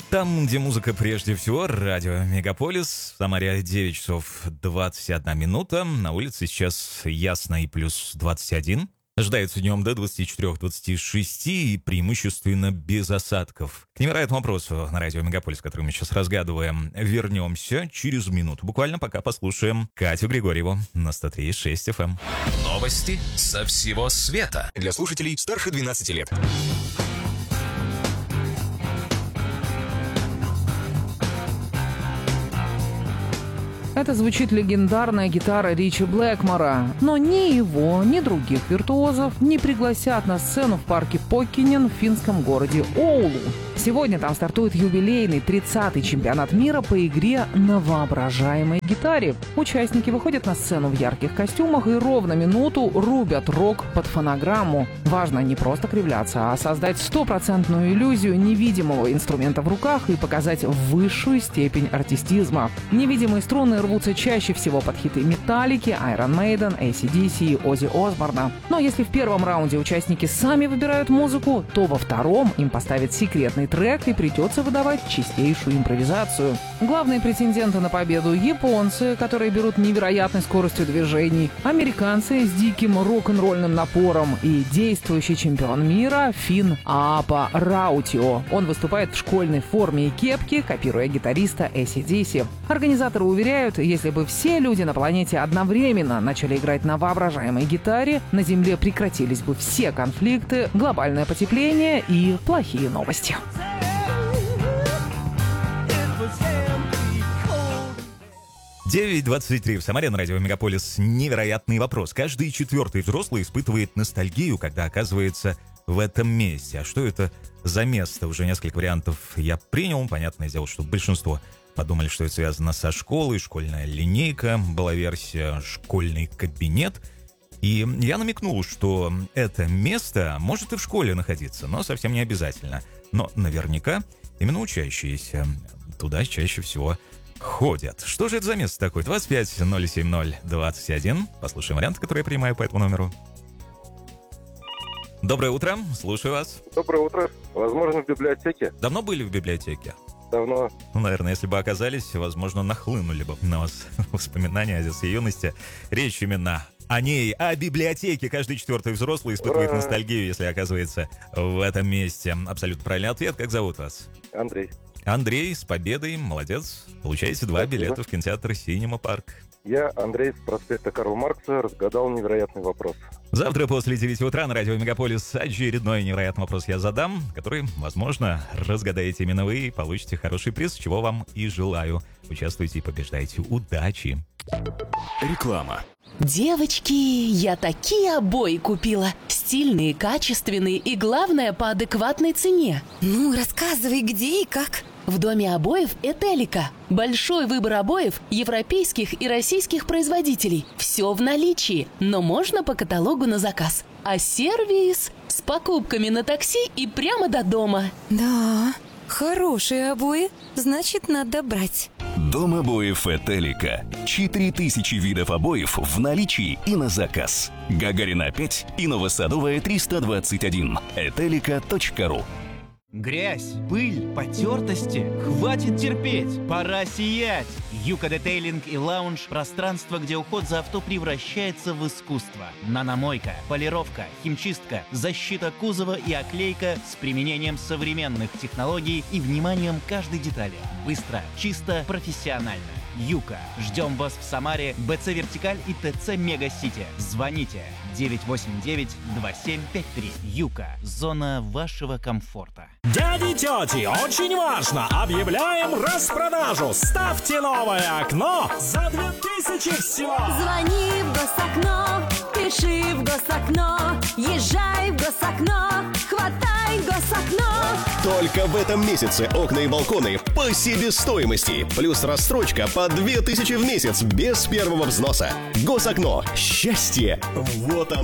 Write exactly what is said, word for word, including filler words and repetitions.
Там, где музыка прежде всего, радио Мегаполис. В Самаре девять часов двадцать одна минута. На улице сейчас ясно и плюс двадцать один. Ожидается днем до двадцати четырёх — двадцати шести и преимущественно без осадков. К невероятному вопросу на радио Мегаполис, который мы сейчас разгадываем, вернемся через минуту. Буквально пока послушаем Катю Григорьеву на сто три и шесть эф эм. Новости со всего света. Для слушателей старше двенадцати лет. Это звучит легендарная гитара Ричи Блэкмора. Но ни его, ни других виртуозов не пригласят на сцену в парке Поккинен в финском городе Оулу. Сегодня там стартует юбилейный тридцатый чемпионат мира по игре на воображаемой гитаре. Участники выходят на сцену в ярких костюмах и ровно минуту рубят рок под фонограмму. Важно не просто кривляться, а создать стопроцентную иллюзию невидимого инструмента в руках и показать высшую степень артистизма. Невидимые струны рвутся чаще всего под хиты Металлики, Iron Maiden, эй си ди си и Оззи Осборна. Но если в первом раунде участники сами выбирают музыку, то во втором им поставят секретный трек и придется выдавать чистейшую импровизацию. Главные претенденты на победу — японцы, которые берут невероятной скоростью движений, американцы с диким рок-н-ролльным напором и действующий чемпион мира финн Аапа Раутио. Он выступает в школьной форме и кепке, копируя гитариста эй си ди си. Организаторы уверяют, если бы все люди на планете одновременно начали играть на воображаемой гитаре, на Земле прекратились бы все конфликты, глобальное потепление и плохие новости. девять двадцать три в Самаре на радио Мегаполис. Невероятный вопрос. Каждый четвертый взрослый испытывает ностальгию, когда оказывается в этом месте. А что это за место? Уже несколько вариантов я принял. Понятное дело, что большинство подумали, что это связано со школой, школьная линейка, была версия «школьный кабинет». И я намекнул, что это место может и в школе находиться, но совсем не обязательно. Но наверняка именно учащиеся туда чаще всего ходят. Что же это за место такое? двадцать пять ноль семь ноль двадцать один. Послушаем варианты, которые я принимаю по этому номеру. Доброе утро, слушаю вас. Доброе утро. Возможно, в библиотеке? Давно были в библиотеке? Давно. Ну, наверное, если бы оказались, возможно, нахлынули бы на вас воспоминания о детской юности. Речь именно о ней, о библиотеке. Каждый четвертый взрослый испытывает Ура! ностальгию, если оказывается в этом месте. Абсолютно правильный ответ. Как зовут вас? Андрей. Андрей, с победой, молодец. Получаете два Спасибо. билета в кинотеатр «Синема Парк». Я, Андрей, с проспекта Карла Маркса, разгадал невероятный вопрос. Завтра после девяти утра на радио Мегаполис очередной невероятный вопрос я задам, который, возможно, разгадаете именно вы и получите хороший приз, чего вам и желаю. Участвуйте и побеждайте. Удачи! Реклама. Девочки, я такие обои купила. Стильные, качественные и, главное, по адекватной цене. Ну, рассказывай, где и как. В доме обоев «Этелика». Большой выбор обоев европейских и российских производителей. Все в наличии, но можно по каталогу на заказ. А сервис с покупками на такси и прямо до дома. Да, хорошие обои, значит, надо брать. Дом обоев «Этелика». четыре тысячи видов обоев в наличии и на заказ. Гагарина пять и Новосадовая триста двадцать один. этелика точка ру. Грязь, пыль, потертости. Хватит терпеть, пора сиять. Юка Детейлинг и Лаунж – пространство, где уход за авто превращается в искусство. Наномойка, полировка, химчистка, защита кузова и оклейка с применением современных технологий и вниманием к каждой детали. Быстро, чисто, профессионально. Юка. Ждем вас в Самаре, БЦ Вертикаль и ТЦ Мега-Сити. Звоните девять восемь девять два семь пять три. Юка. Зона вашего комфорта. Дяди, тети, очень важно! Объявляем распродажу! Ставьте новое окно за две тысячи всего! Звони в Госокно, пиши в Госокно, езжай в Госокно, хватай Госокно! Только в этом месяце окна и балконы по себестоимости. Плюс рассрочка по две тысячи в месяц без первого взноса. Госокно. Счастье. Вот оно.